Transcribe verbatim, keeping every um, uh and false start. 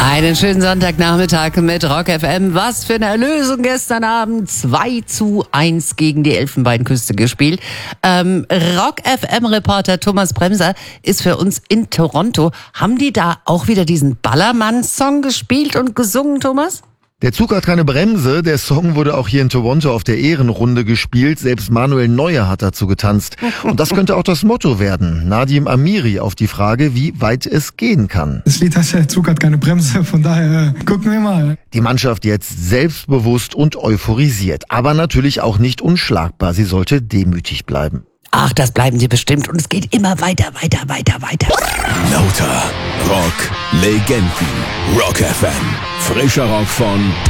Einen schönen Sonntagnachmittag mit Rock F M. Was für eine Erlösung gestern Abend. zwei zu eins gegen die Elfenbeinküste gespielt. Ähm, Rock F M-Reporter Thomas Bremser ist für uns in Toronto. Haben die da auch wieder diesen Ballermann-Song gespielt und gesungen, Thomas? Der Zug hat keine Bremse. Der Song wurde auch hier in Toronto auf der Ehrenrunde gespielt. Selbst Manuel Neuer hat dazu getanzt. Und das könnte auch das Motto werden. Nadim Amiri auf die Frage, wie weit es gehen kann. Das Lied heißt ja, der Zug hat keine Bremse, von daher äh, gucken wir mal. Die Mannschaft jetzt selbstbewusst und euphorisiert. Aber natürlich auch nicht unschlagbar. Sie sollte demütig bleiben. Ach, das bleiben sie bestimmt. Und es geht immer weiter, weiter, weiter, weiter. Lauter Rock Legenden. Rock F M. Frischer Rock von